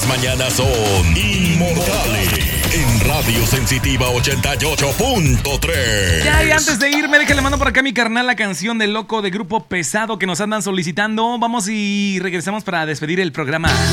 las mañanas son inmortales en Radio Sensitiva 88.3. Ya, y antes de irme, déjale mando por acá a mi carnal la canción de Loco de Grupo Pesado que nos andan solicitando. Vamos y regresamos para despedir el programa.